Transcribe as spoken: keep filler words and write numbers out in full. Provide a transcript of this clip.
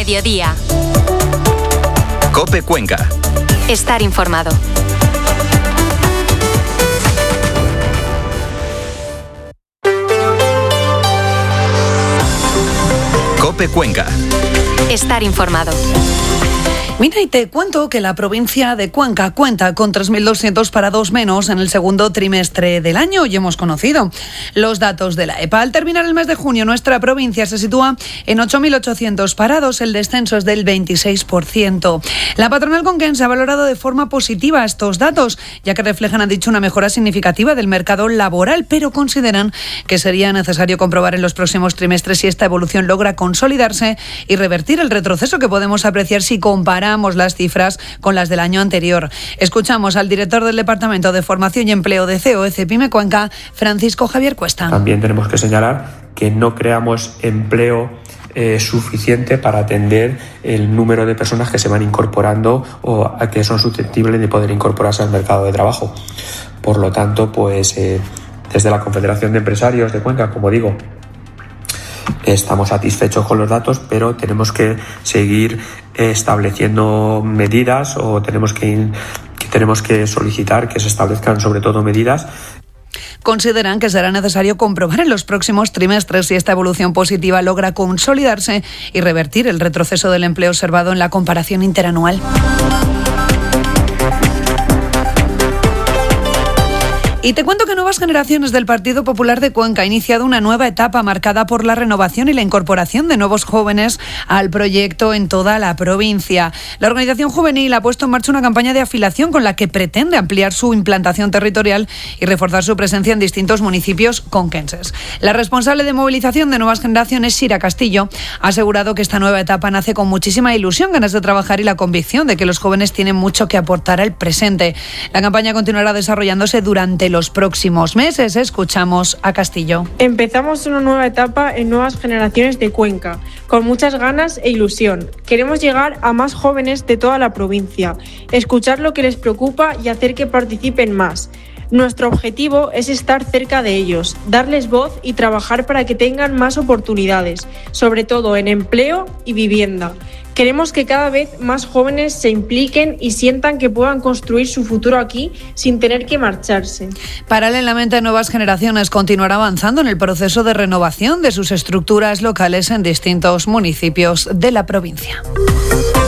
mediodía. COPE Cuenca. Estar informado. COPE Cuenca. Estar informado. Mira, y te cuento que la provincia de Cuenca cuenta con tres mil doscientos parados menos en el segundo trimestre del año. Hoy hemos conocido los datos de la E P A. Al terminar el mes de junio, nuestra provincia se sitúa en ocho mil ochocientos parados. El descenso es del veintiséis por ciento. La patronal conquense ha valorado de forma positiva estos datos, ya que reflejan, han dicho, una mejora significativa del mercado laboral, pero consideran que sería necesario comprobar en los próximos trimestres si esta evolución logra consolidarse y revertir el retroceso que podemos apreciar si comparamos las cifras con las del año anterior. Escuchamos al director del Departamento de Formación y Empleo de C E O E Cepime Cuenca, Francisco Javier Cuesta. También tenemos que señalar que no creamos empleo eh, suficiente para atender el número de personas que se van incorporando o a que son susceptibles de poder incorporarse al mercado de trabajo. Por lo tanto, pues eh, desde la Confederación de Empresarios de Cuenca, como digo, estamos satisfechos con los datos, pero tenemos que seguir estableciendo medidas o tenemos que, que tenemos que solicitar que se establezcan sobre todo medidas. Consideran que será necesario comprobar en los próximos trimestres si esta evolución positiva logra consolidarse y revertir el retroceso del empleo observado en la comparación interanual. Y te cuento que Nuevas Generaciones del Partido Popular de Cuenca ha iniciado una nueva etapa marcada por la renovación y la incorporación de nuevos jóvenes al proyecto en toda la provincia. La organización juvenil ha puesto en marcha una campaña de afiliación con la que pretende ampliar su implantación territorial y reforzar su presencia en distintos municipios conquenses. La responsable de movilización de Nuevas Generaciones, Sira Castillo, ha asegurado que esta nueva etapa nace con muchísima ilusión, ganas de trabajar y la convicción de que los jóvenes tienen mucho que aportar al presente. La campaña continuará desarrollándose durante los próximos meses. Escuchamos a Castillo. Empezamos una nueva etapa en Nuevas Generaciones de Cuenca, con muchas ganas e ilusión. Queremos llegar a más jóvenes de toda la provincia, escuchar lo que les preocupa y hacer que participen más. Nuestro objetivo es estar cerca de ellos, darles voz y trabajar para que tengan más oportunidades, sobre todo en empleo y vivienda. Queremos que cada vez más jóvenes se impliquen y sientan que puedan construir su futuro aquí sin tener que marcharse. Paralelamente, Nuevas Generaciones continuará avanzando en el proceso de renovación de sus estructuras locales en distintos municipios de la provincia.